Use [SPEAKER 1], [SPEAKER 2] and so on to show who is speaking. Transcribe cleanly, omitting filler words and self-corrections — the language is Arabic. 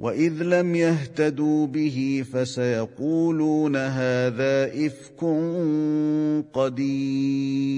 [SPEAKER 1] وإذ لم يهتدوا به فسيقولون هذا إفك قديم.